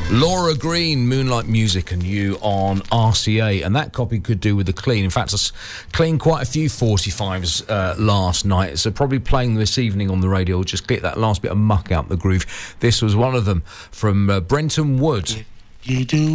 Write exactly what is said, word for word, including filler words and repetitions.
Laura Green, Moonlight Music, and you on R C A, and that copy could do with a clean. In fact, I cleaned quite a few forty-fives uh, last night, so probably playing this evening on the radio will just get that last bit of muck out the groove. This was one of them from uh, Brenton Wood. You do